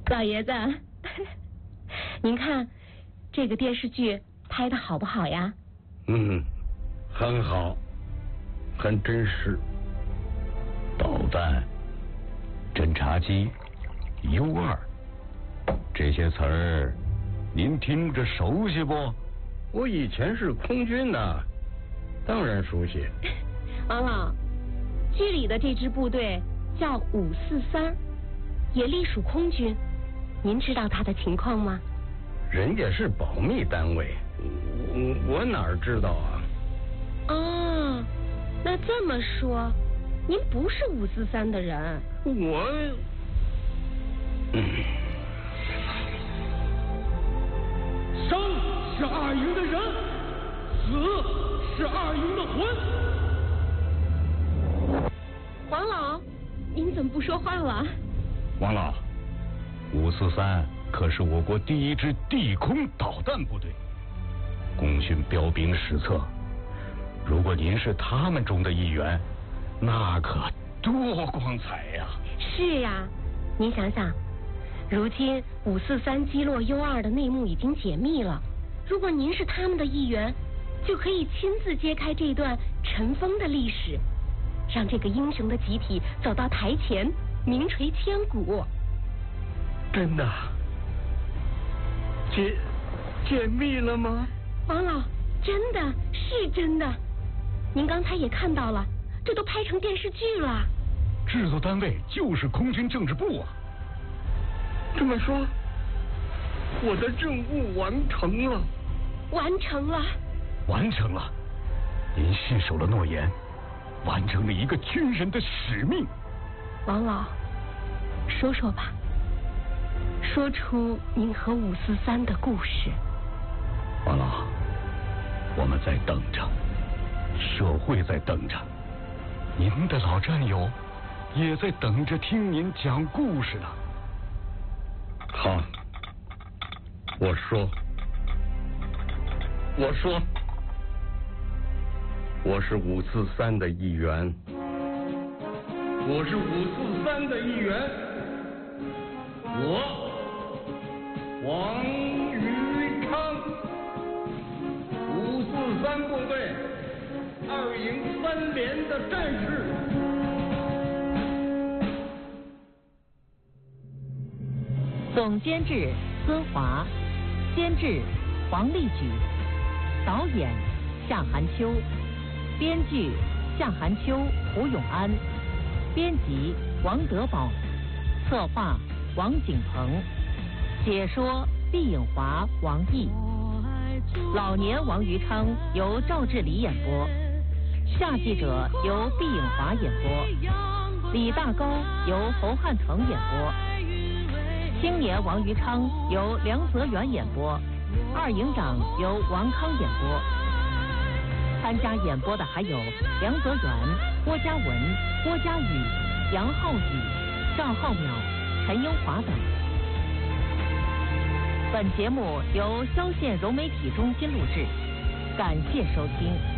老爷子，您看这个电视剧拍得好不好呀？ 很好，很真实。 导弹、侦察机、U2，这些词儿您听着熟悉不？ 我以前是空军的，当然熟悉。 王老，剧里的这支部队叫543，也隶属空军，您知道他的情况吗？ 人家是保密单位，我哪儿知道啊？ 哦，那这么说，您不是543的人。 生是二营的人，死是二营的魂。 王老，您怎么不说话了？ 王老，543可是我国第一支地空导弹部队，功勋彪炳史册。如果您是他们中的一员，那可多光彩呀！ 是呀，您想想，如今543击落 U2的内幕已经解密了，如果您是他们的一员，就可以亲自揭开这段尘封的历史，让这个英雄的集体走到台前，名垂千古。 真的？解密了吗？ 王老，真的是真的。您刚才也看到了，这都拍成电视剧了。 制作单位就是空军政治部啊。 这么说，我的任务完成了。 完成了。 完成了，您信守了诺言，完成了一个军人的使命。 王老，说说吧，说出您和543的故事。 王老，我们在等着，社会在等着，您的老战友也在等着听您讲故事呢。 好，我说，我是543的一员。 我是543的一员，我王宇昌，543部队2营3连的战士。 总监制孙华，监制黄立举，导演夏寒秋，编剧夏寒秋、胡永安，编辑王德宝，策划王景鹏，解说毕颖华、王毅。老年王余昌由赵志礼演播，夏记者由毕颖华演播，李大高由侯汉成演播，青年王余昌由梁泽元演播，二营长由王康演播。参加演播的还有梁泽元、郭嘉文、郭嘉宇、杨浩宇、赵浩淼、陈英华等。本节目由萧县融媒体中心录制，感谢收听。